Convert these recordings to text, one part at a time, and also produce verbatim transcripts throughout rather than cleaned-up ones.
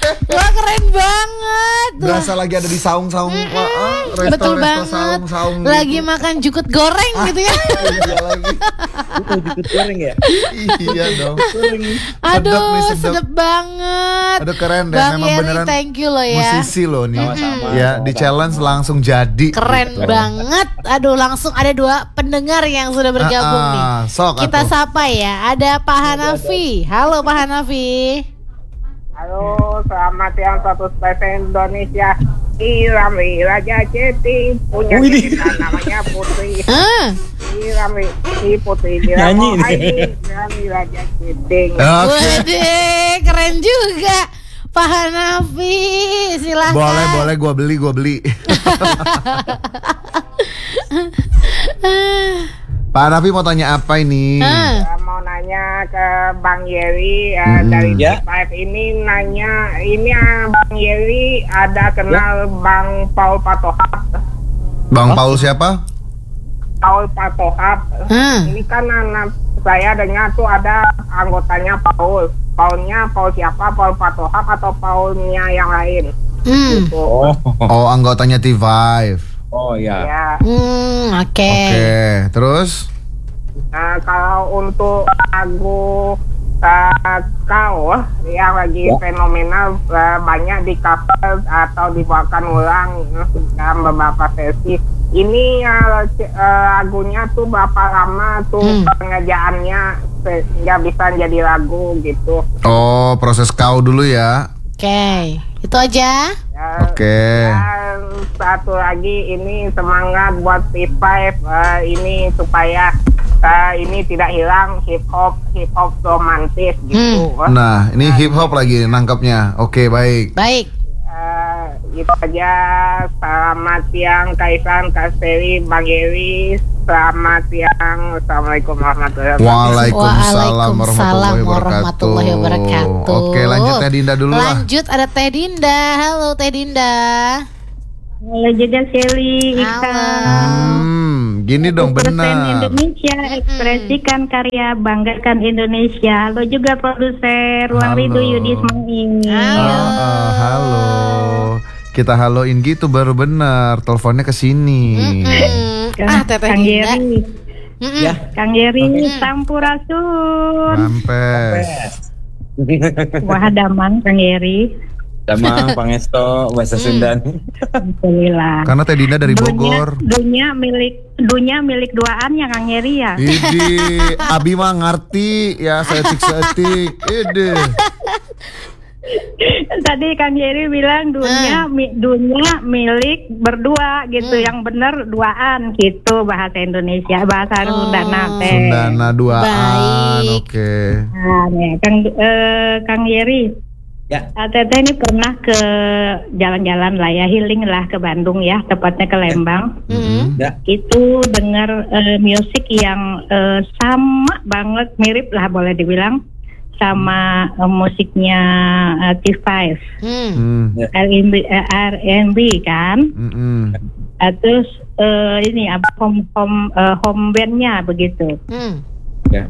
Wah keren banget. Berasa lagi ada di saung-saung. Mm-mm. Wah, ah, resto, Betul resto, banget. saung-saung Lagi gitu. makan jukut goreng gitu ya. Iya lagi. Itu jukut goreng ya. Iya dong. Aduh, nih, sedep. sedep banget. Aduh keren deh, Bang memang Yeri, beneran thank you loh ya. musisi loh nih. Sama-sama. Ya, di challenge langsung jadi. Keren gitu. banget. Aduh, langsung ada dua pendengar yang sudah bergabung Ah, nih. ah, sok Kita atuh. sapa ya. Ada Pak Hanafi. Halo Pak Hanafi. Halo, selamat siang satu spesies Indonesia. Irami Raja Ceti punya Wih, kita namanya Putri. Ah, Irami si Putri Nyanyi Diramo nih. Aini Irami Raja Ceti. Oke. waduh, keren juga. Pak Hanafi, silahkan. Boleh, boleh gua beli, gua beli. Pak Hanafi mau tanya apa ini? Ah, Saya mau nanya ke Bang Yeri uh, Hmm. dari Ya. T lima ini nanya ini uh, Bang Yeri ada kenal Bang Paul Patohap. Bang Paul siapa? Paul Patohap. ah. Ini kan anak saya dengar tuh ada anggotanya Paul. Paulnya Paul siapa? Paul Patohap atau Paulnya yang lain? Hmm. Gitu. Oh. Oh, anggotanya T lima. Oh ya. Ya. Hmm, oke. Oke, terus? Nah, kalau untuk lagu uh, kau yang lagi Ya. fenomenal uh, banyak di cover atau dibawakan ulang uh, dalam beberapa versi. Ini uh, c- uh, lagunya tuh berapa lama tuh Hmm. pengerjaannya sehingga bisa jadi lagu gitu. Oh, proses kau dulu ya. Oke, itu aja. Ya, Oke. Dan satu lagi ini semangat buat T lima uh, ini supaya uh, ini tidak hilang hip hop hip hop romantis gitu. Nah, ini hip hop lagi nangkapnya. Oke, baik. Baik. Uh, itu aja. Selamat siang Kaisan, Kak Seri, Bang Yeri. Selamat siang. Assalamualaikum warahmatullahi wabarakatuh. Waalaikumsalam Waalaikumsalam warahmatullahi warahmatullahi wabarakatuh. wabarakatuh. Oke, lanjut Teh Dinda dulu lah. Lanjut ada Teh Dinda. Halo Teh Dinda. Halo juga Shelly, Ika. Halo. Hmm, gini dong Persen benar. Indonesia, ekspresikan karya, banggakan Indonesia. Halo juga produser Ruang Halo. Rindu Yudi Ismail. Halo. Ah, ah, halo. Kita haloin gitu baru benar. Teleponnya ke sini. Mm-mm. Ah, Teh Teh Kang Dinda. Yeri, Mm-mm. Ya. Kang Yeri, Mm. Sampurasun. Mampes. Wah daman Kang Yeri. Sama Pangesto bahasa Sunda. Alhamdulillah. Karena Teh Dinda dari Bogor. Dunia, dunia milik dunia milik duaan ya Kang Yeri ya. Idi, Abi mah ngerti ya seetik-seetik. Ide. Tadi Kang Yeri bilang dunia mi, dunia milik berdua gitu, Hmm. yang benar duaan gitu bahasa Indonesia, bahasa Oh. Sundana teh. Sundana duaan. Baik. Oke. Nah, nih, Kang eh, Kang Yeri, Ya. ah, Teteh ini pernah ke jalan-jalan lah ya, healing lah ke Bandung ya, tepatnya ke Lembang. Mm-mm. Ya. Itu dengar eh, musik yang eh, sama banget, mirip lah boleh dibilang sama eh, musiknya eh, T lima. Hmm. Hmm. R and B, eh, R and B kan. Mm-mm. Eh, terus eh, ini apa home home eh, home bandnya begitu. Hmm. Ya.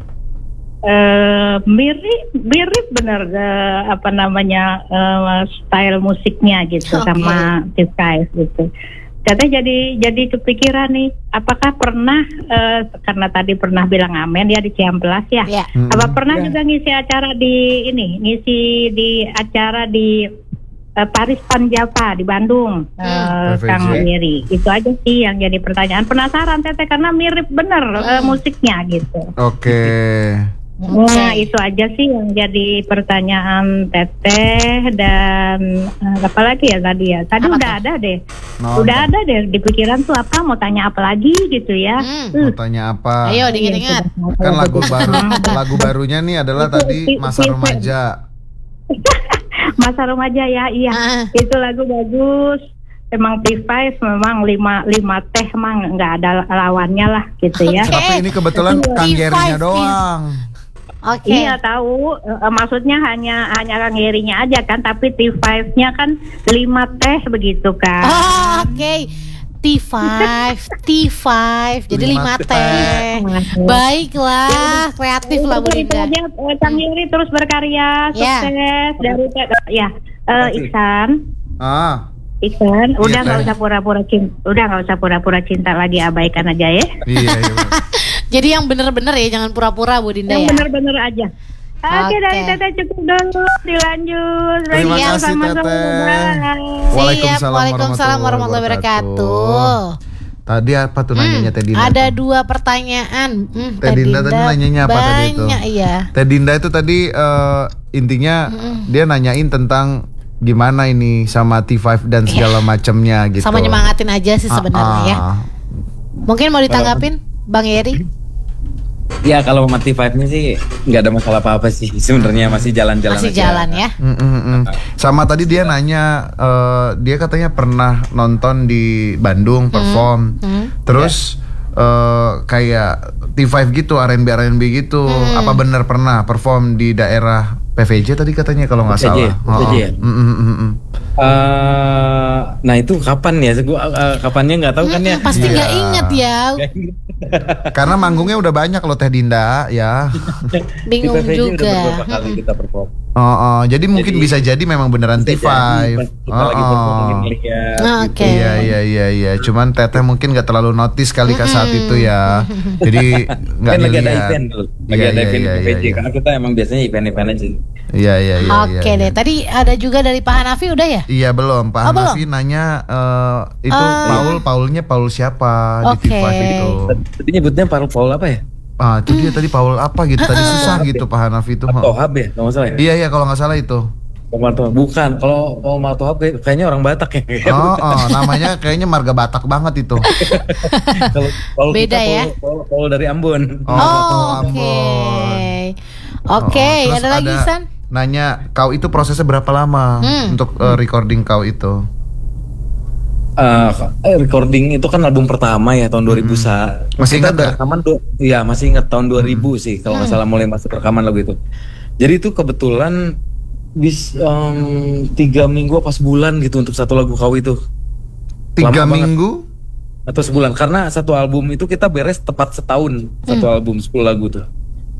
Eh, mirip mirip bener eh, apa namanya eh, style musiknya gitu Oke. sama T lima gitu. Katanya jadi jadi kepikiran nih, apakah pernah eh, karena tadi pernah bilang amen ya di Ciamplas ya. Ya. Mm-mm. Apa pernah Ya. juga ngisi acara di ini, ngisi di acara di eh, Paris Panjapa di Bandung, eh, P V J. Kang Yeri. Itu aja sih yang jadi pertanyaan. Penasaran Teteh karena mirip bener eh, musiknya gitu. Oke. Nah itu aja sih yang jadi pertanyaan Teteh dan eh, apa lagi ya tadi ya. Tadi Apa udah tuh? ada deh, No, udah ada deh di pikiran tuh apa mau tanya apa lagi gitu ya. Hmm. Mau tanya apa? Ayo diingat-ingat. Kan lagu baru, lagu barunya nih adalah Itu, tadi itu, Masa itu. Remaja. Masa remaja ya, iya. Ah. Itu lagu bagus. Emang T lima memang lima lima teh emang nggak ada lawannya lah gitu ya. Oke. Tapi ini kebetulan T Kang Gerinya lima. doang. Oke. Iya tahu, Eh, maksudnya hanya hanya Kang Yerinya aja kan, tapi T lima-nya kan lima teh begitu kan. Oh, oke. T lima, T lima, jadi Lima lima teh. teh. Baiklah, kreatif lah Bu Itu Dinda. aja, eh, Kang Yeri terus berkarya, Ya. sukses dari Teh- ya Eh, Iksan, Ah, Iksan, Iya, udah nggak Teh. usah pura-pura cinta, udah nggak usah pura-pura cinta lagi, abaikan aja ya. iya iya. bener. Jadi yang bener-bener ya, jangan pura-pura Bu Dinda Yang ya. bener-bener aja. Oke, Oke. dari Teteh cukup dulu, dilanjut. Terima Rachel kasih, sama Teteh. Bye. Waalaikumsalam Siap, Waalaikumsalam warahmatullahi wabarakatuh. Tadi apa tuh nanyanya Teh Dinda? Hmm, Ada tuh? dua pertanyaan. Hmm, Teh Dinda tadi nanyanya apa tadi itu? Banyak iya. Teh Dinda itu tadi eh, intinya dia nanyain tentang gimana ini sama T lima dan segala macamnya gitu. Sama nyemangatin aja sih sebenarnya ya. Ah, ah. Mungkin mau ditanggapin Bang Yeri? Ya kalau sama T lima nya sih nggak ada masalah apa-apa sih. Sebenarnya masih jalan-jalan Masih aja. jalan ya. Mm, mm, mm. Sama tadi dia nanya, eh, dia katanya pernah nonton di Bandung perform, hmm. terus eh, kayak T lima gitu, R and B R and B gitu. Apa benar pernah perform di daerah P V J tadi katanya kalau nggak P V J, salah. P V J ya? Oh, oh. Mm, mm, mm, mm. Eh, nah itu kapan ya? Gua eh, kapannya nggak tahu kan ya. Hmm, pasti nggak Iya. inget ya. Karena manggungnya udah banyak loh Teh Dinda ya. Bingung Di P V J juga. Udah beberapa kali kita perform. Oh, oh. Jadi mungkin Jadi, bisa jadi memang beneran T Bisa lima. jadi, pas Kita lagi perform mungkin lihat. Oke. Iya iya iya iya. Cuman Teteh mungkin gak terlalu notice kali ke saat itu ya. Jadi nggak Kan lagi ada dilihat. event dulu. Lagi Iya, ada iya, event iya, di P V J iya, karena kita emang biasanya event-event aja. Iya iya iya. Oke iya, deh. iya. Tadi ada juga dari Pak Hanafi udah ya? Iya belum. Pak Oh, belum? Hanafi nanya eh, itu Ah. Paul Paulnya Paul siapa di T Oke. lima itu. Tadi nyebutnya Paul Paul apa ya? Ah itu dia tadi Paul apa gitu. Tadi susah gitu Pak Hanafi itu. Tohab ya, kalau nggak salah ya. Iya iya kalau nggak salah itu. Paul Tohab. Bukan, kalau Paul Tohab kayak- kayaknya orang Batak ya. Oh, oh namanya kayaknya marga Batak banget itu. Kalau Paul Beda kita, ya? Paul, Paul, Paul dari Ambon. Oh, Oh, Ambon. Oke. Oh, Oke, terus ada lagi San? Nanya kau itu prosesnya berapa lama Hmm. untuk eh, recording kau itu? Eh, eh, recording itu kan album pertama ya tahun dua ribu sa. Masih Kita ingat udah nggak? rekaman du- Iya masih ingat tahun dua ribu sih kalau nggak salah mulai masuk rekaman lagu itu. Jadi itu kebetulan bis em, tiga minggu apa sebulan gitu untuk satu lagu kau itu. Tiga Lama banget. minggu? Atau sebulan karena satu album itu kita beres tepat setahun satu album sepuluh lagu tuh.